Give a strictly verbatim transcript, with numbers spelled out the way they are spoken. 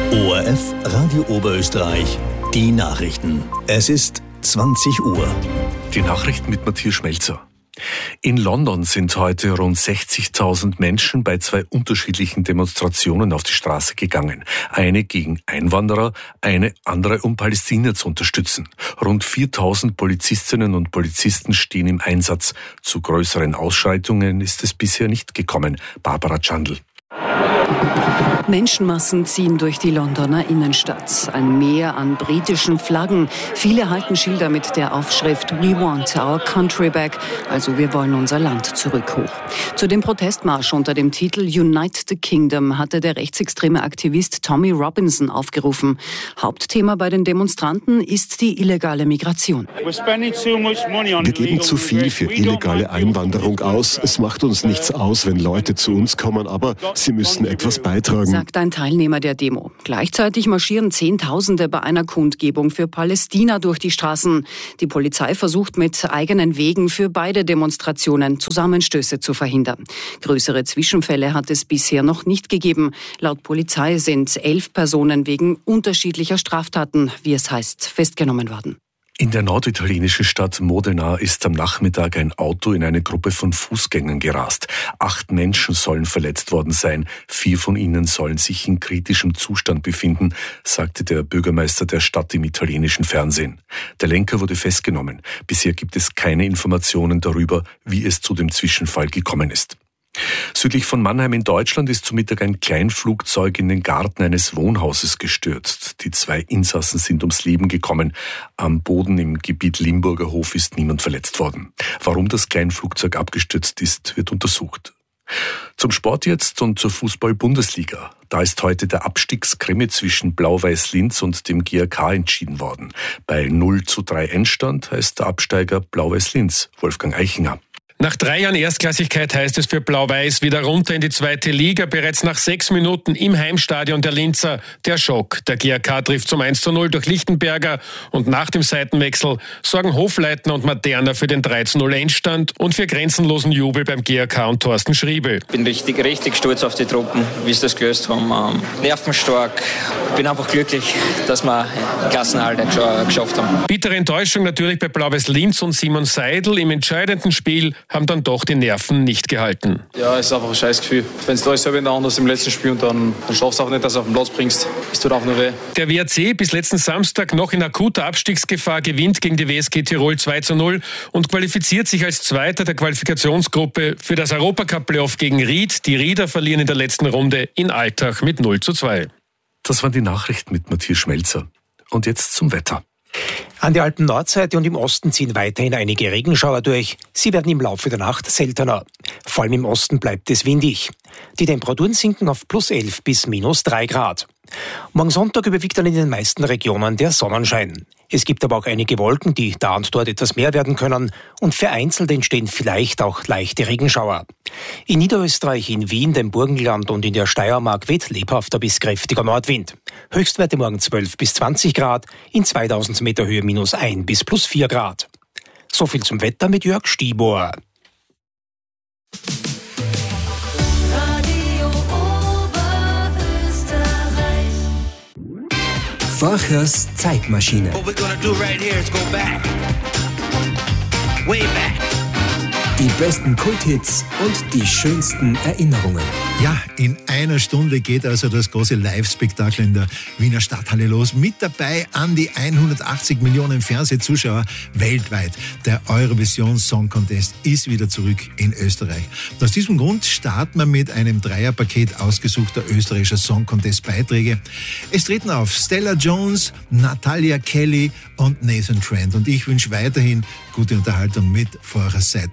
O R F Radio Oberösterreich, die Nachrichten. Es ist zwanzig Uhr. Die Nachrichten mit Matthias Schmelzer. In London sind heute rund sechzigtausend Menschen bei zwei unterschiedlichen Demonstrationen auf die Straße gegangen. Eine gegen Einwanderer, eine andere, um Palästina zu unterstützen. Rund viertausend Polizistinnen und Polizisten stehen im Einsatz. Zu größeren Ausschreitungen ist es bisher nicht gekommen. Barbara Chandl. Menschenmassen ziehen durch die Londoner Innenstadt. Ein Meer an britischen Flaggen. Viele halten Schilder mit der Aufschrift We want our country back, also wir wollen unser Land zurück hoch. Zu dem Protestmarsch unter dem Titel Unite the Kingdom hatte der rechtsextreme Aktivist Tommy Robinson aufgerufen. Hauptthema bei den Demonstranten ist die illegale Migration. Wir geben zu viel für illegale Einwanderung aus. Es macht uns nichts aus, wenn Leute zu uns kommen, aber sie müssen etwas beitragen, sagt ein Teilnehmer der Demo. Gleichzeitig marschieren Zehntausende bei einer Kundgebung für Palästina durch die Straßen. Die Polizei versucht mit eigenen Wegen für beide Demonstrationen Zusammenstöße zu verhindern. Größere Zwischenfälle hat es bisher noch nicht gegeben. Laut Polizei sind elf Personen wegen unterschiedlicher Straftaten, wie es heißt, festgenommen worden. In der norditalienischen Stadt Modena ist am Nachmittag ein Auto in eine Gruppe von Fußgängern gerast. Acht Menschen sollen verletzt worden sein. Vier von ihnen sollen sich in kritischem Zustand befinden, sagte der Bürgermeister der Stadt im italienischen Fernsehen. Der Lenker wurde festgenommen. Bisher gibt es keine Informationen darüber, wie es zu dem Zwischenfall gekommen ist. Südlich von Mannheim in Deutschland ist zu Mittag ein Kleinflugzeug in den Garten eines Wohnhauses gestürzt. Die zwei Insassen sind ums Leben gekommen. Am Boden im Gebiet Limburger Hof ist niemand verletzt worden. Warum das Kleinflugzeug abgestürzt ist, wird untersucht. Zum Sport jetzt und zur Fußball-Bundesliga. Da ist heute der Abstiegskrimi zwischen Blau-Weiß Linz und dem G A K entschieden worden. Bei null zu drei Endstand heißt der Absteiger Blau-Weiß Linz, Wolfgang Eichinger. Nach drei Jahren Erstklassigkeit heißt es für Blau-Weiß wieder runter in die zweite Liga. Bereits nach sechs Minuten im Heimstadion der Linzer der Schock. Der G A K trifft zum eins zu null durch Lichtenberger und nach dem Seitenwechsel sorgen Hofleitner und Materna für den drei zu null Endstand und für grenzenlosen Jubel beim G A K und Thorsten Schriebel. Ich bin richtig, richtig stolz auf die Truppen, wie sie das gelöst haben. Ähm, nervenstark. Ich bin einfach glücklich, dass wir den Klassenerhalt geschafft haben. Bittere Enttäuschung natürlich bei Blau-Weiß Linz und Simon Seidel. Im entscheidenden Spiel haben dann doch die Nerven nicht gehalten. Ja, es ist einfach ein scheiß Gefühl. Wenn du alles selber in der Hand hast im letzten Spiel und dann, dann schaffst du auch nicht, dass du auf den Platz bringst. Es tut auch nur weh. Der W R C bis letzten Samstag noch in akuter Abstiegsgefahr gewinnt gegen die W S G Tirol zwei zu null und qualifiziert sich als Zweiter der Qualifikationsgruppe für das Europacup-Playoff gegen Ried. Die Rieder verlieren in der letzten Runde in Altach mit null zu zwei. Das waren die Nachrichten mit Matthias Schmelzer. Und jetzt zum Wetter. An der Alpen-Nordseite und im Osten ziehen weiterhin einige Regenschauer durch. Sie werden im Laufe der Nacht seltener. Vor allem im Osten bleibt es windig. Die Temperaturen sinken auf plus elf bis minus drei Grad. Morgen Sonntag überwiegt dann in den meisten Regionen der Sonnenschein. Es gibt aber auch einige Wolken, die da und dort etwas mehr werden können und vereinzelt entstehen vielleicht auch leichte Regenschauer. In Niederösterreich, in Wien, dem Burgenland und in der Steiermark weht lebhafter bis kräftiger Nordwind. Höchstwerte morgen zwölf bis zwanzig Grad, in zweitausend Meter Höhe minus ein bis plus vier Grad. So viel zum Wetter mit Jörg Stieber. Vorchers Zeitmaschine. Die besten Kulthits und die schönsten Erinnerungen. Ja, in einer Stunde geht also das große Live-Spektakel in der Wiener Stadthalle los. Mit dabei an die hundertachtzig Millionen Fernsehzuschauer weltweit. Der Eurovision Song Contest ist wieder zurück in Österreich. Aus diesem Grund starten wir mit einem Dreierpaket ausgesuchter österreichischer Song Contest Beiträge. Es treten auf Stella Jones, Natalia Kelly und Nathan Trent. Und ich wünsche weiterhin gute Unterhaltung mit Vorchers